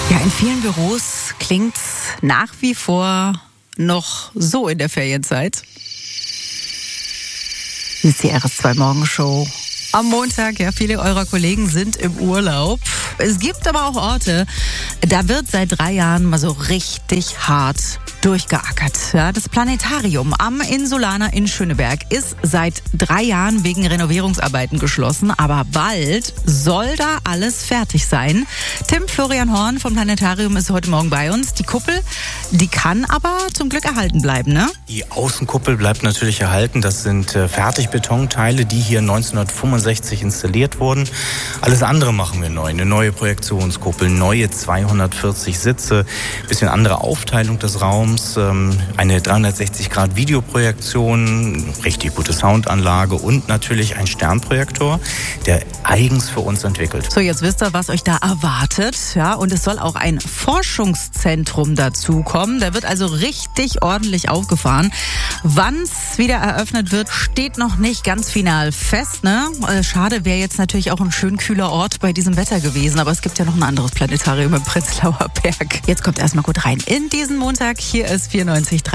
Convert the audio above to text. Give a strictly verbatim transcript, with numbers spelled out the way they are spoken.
Ja, in vielen Büros klingt's nach wie vor noch so in der Ferienzeit. Hier ist die R S zwei Morgenshow. Am Montag, ja, viele eurer Kollegen sind im Urlaub. Es gibt aber auch Orte, da wird seit drei Jahren mal so richtig hart durchgeackert. Ja, das Planetarium am Insulaner in Schöneberg ist seit drei Jahren wegen Renovierungsarbeiten geschlossen, aber bald soll da alles fertig sein. Tim Florian Horn vom Planetarium ist heute Morgen bei uns. Die Kuppel, die kann aber zum Glück erhalten bleiben, ne? Die Außenkuppel bleibt natürlich erhalten. Das sind äh, Fertigbetonteile, die hier neunzehnhundertfünfundsechzig installiert wurden. Alles andere machen wir neu. Eine neue Projektionskuppel, neue zweihundertvierzig Sitze, bisschen andere Aufteilung des Raums, eine dreihundertsechzig Grad Videoprojektion, richtig gute Soundanlage und natürlich ein Sternprojektor, der eigens für uns entwickelt. So, jetzt wisst ihr, was euch da erwartet. Ja, und es soll auch ein Forschungszentrum dazukommen. Da wird also richtig ordentlich aufgefahren. Wann es wieder eröffnet wird, steht noch nicht ganz final fest. Ne? Schade, wäre jetzt natürlich auch ein schön kühler Ort bei diesem Wetter gewesen. Aber es gibt ja noch ein anderes Planetarium im Prenzlauer Berg. Jetzt kommt erstmal gut rein in diesen Montag. Hier ist vierundneunzig Komma drei.